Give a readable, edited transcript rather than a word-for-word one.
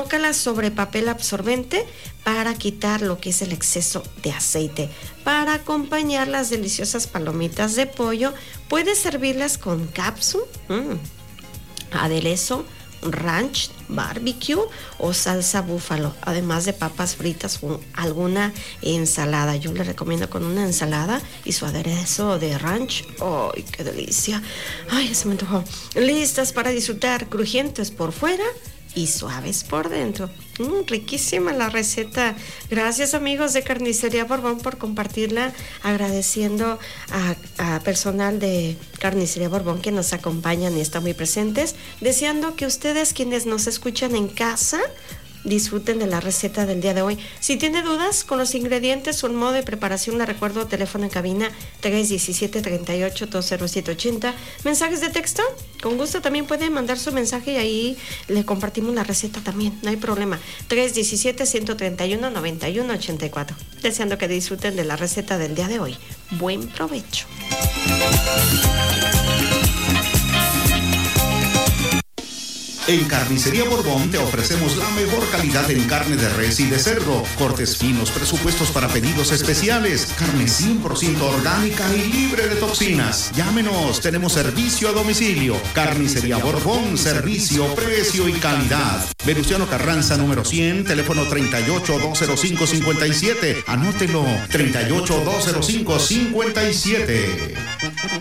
colócala sobre papel absorbente para quitar lo que es el exceso de aceite. Para acompañar las deliciosas palomitas de pollo, puedes servirlas con cápsula, aderezo, ranch, barbecue o salsa búfalo, además de papas fritas o alguna ensalada. Yo le recomiendo con una ensalada y su aderezo de ranch. ¡Ay, qué delicia! ¡Ay, se me antojó! Listas para disfrutar, crujientes por fuera y suaves por dentro. Riquísima la receta. Gracias, amigos de Carnicería Borbón, por compartirla. Agradeciendo a personal de Carnicería Borbón que nos acompañan y están muy presentes. Deseando que ustedes, quienes nos escuchan en casa, disfruten de la receta del día de hoy. Si tiene dudas con los ingredientes o el modo de preparación, le recuerdo teléfono en cabina 317-38-20780. Mensajes de texto, con gusto también puede mandar su mensaje y ahí le compartimos la receta también, no hay problema. 317-131-9184. Deseando que disfruten de la receta del día de hoy. Buen provecho. En Carnicería Borbón te ofrecemos la mejor calidad en carne de res y de cerdo, cortes finos, presupuestos para pedidos especiales, carne 100% orgánica y libre de toxinas. Llámenos, tenemos servicio a domicilio. Carnicería Borbón, servicio, precio y calidad. Venustiano Carranza, número 100, teléfono 38-205-57. Anótelo, 38-205-57.